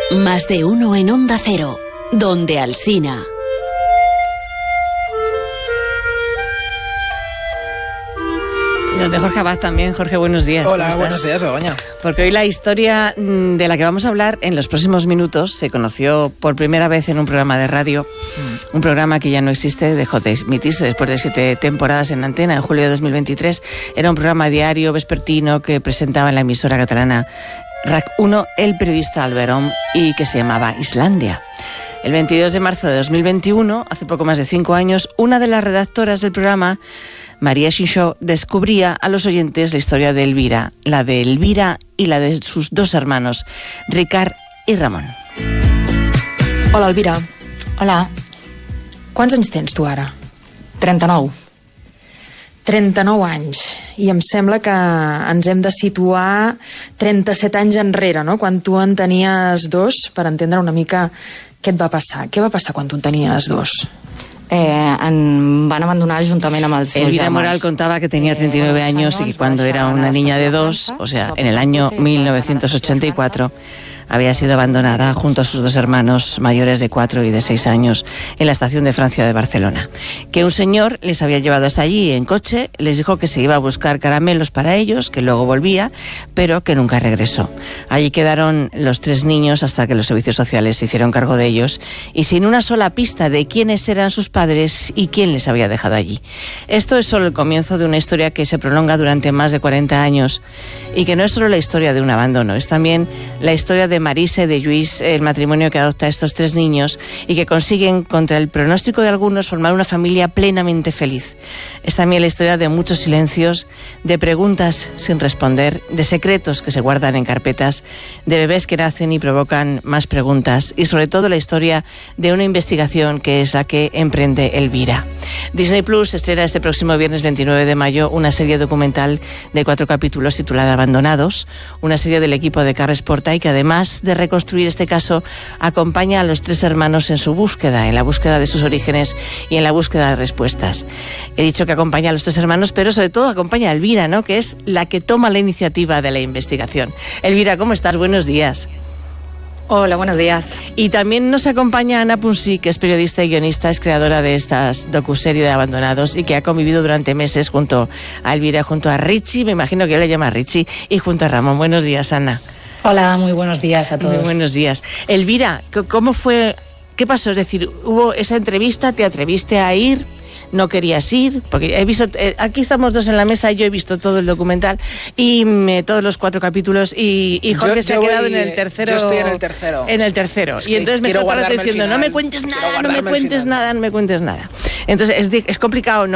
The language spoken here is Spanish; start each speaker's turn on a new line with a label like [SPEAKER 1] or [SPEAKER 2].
[SPEAKER 1] Más de uno en Onda Cero, donde Alsina.
[SPEAKER 2] Y donde Jorge Abad también. Jorge, buenos días.
[SPEAKER 3] Hola, buenos días, Begoña.
[SPEAKER 2] Porque hoy la historia de la que vamos a hablar en los próximos minutos se conoció por primera vez en un programa de radio, un programa que ya no existe, dejó de emitirse después de 7 temporadas en antena en julio de 2023. Era un programa diario vespertino que presentaba en la emisora catalana RAC 1 el periodista Alberón y que se llamaba Islandia. El 22 de marzo de 2021, hace poco más de 5 años, una de las redactoras del programa, María Xinxó, descubría a los oyentes la historia de Elvira, la de Elvira y la de sus 2 hermanos, Ricard i Ramon.
[SPEAKER 4] Hola, Elvira.
[SPEAKER 5] Hola.
[SPEAKER 4] Quants anys tens tu ara?
[SPEAKER 5] 39.
[SPEAKER 4] 39 anys. I em sembla que ens hem de situar 37 anys enrere, no? Quan tu en tenies 2, per entendre una mica què et va passar. Què va passar quan tu en tenies 2?
[SPEAKER 5] Em van abandonar juntament amb els meus
[SPEAKER 2] Elvira
[SPEAKER 5] germans.
[SPEAKER 2] Moral contaba que tenía 39 años y que cuando era una niña de 2, o sea, en el año 1984, había sido abandonada junto a sus 2 hermanos mayores de 4 y de 6 años en la estación de Francia de Barcelona. Que un señor les había llevado hasta allí en coche, les dijo que se iba a buscar caramelos para ellos, que luego volvía, pero que nunca regresó. Allí quedaron los 3 niños hasta que los servicios sociales se hicieron cargo de ellos y sin una sola pista de quiénes eran sus padres y quién les había dejado allí. Esto es solo el comienzo de una historia que se prolonga durante más de 40 años y que no es solo la historia de un abandono, es también la historia de Marise, de Lluís, el matrimonio que adopta a estos 3 niños y que consiguen, contra el pronóstico de algunos, formar una familia plenamente feliz. Es también la historia de muchos silencios, de preguntas sin responder, de secretos que se guardan en carpetas, de bebés que nacen y provocan más preguntas y sobre todo la historia de una investigación que es la que emprende Elvira. Disney Plus estrena este próximo viernes 29 de mayo una serie documental de 4 capítulos titulada Abandonados, una serie del equipo de Carles Porta y que además de reconstruir este caso acompaña a los 3 hermanos en su búsqueda, en la búsqueda de sus orígenes y en la búsqueda de respuestas. He dicho que acompaña a los 3 hermanos, pero sobre todo acompaña a Elvira, ¿no?, que es la que toma la iniciativa de la investigación. Elvira, ¿cómo estás? Buenos días.
[SPEAKER 5] Hola, buenos días.
[SPEAKER 2] Y también nos acompaña Ana Punsi, que es periodista y guionista, es creadora de estas docuserie de Abandonados y que ha convivido durante meses junto a Elvira, junto a Richie, me imagino que él le llama Richie, y junto a Ramón. Buenos días, Ana.
[SPEAKER 5] Hola, muy buenos días a todos.
[SPEAKER 2] Muy buenos días. Elvira, ¿cómo fue? ¿Qué pasó? Es decir, hubo esa entrevista, ¿te atreviste a ir? ¿No querías ir? Porque he visto, aquí estamos 2 en la mesa, yo he visto todo el documental y todos los 4 capítulos y Jorge se ha quedado en el tercero.
[SPEAKER 3] Yo estoy en el tercero.
[SPEAKER 2] En el tercero. Y entonces me está todo el rato diciendo, no me cuentes nada, no me cuentes nada, no me cuentes nada. Entonces es complicado, ¿no?